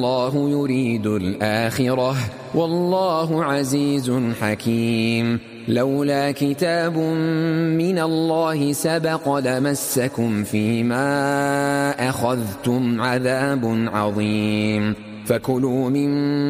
الله يريد الآخرة والله عزيز حكيم. لولا كتاب من الله سبق لمسكم فيما أخذتم عذاب عظيم. فكلوا مما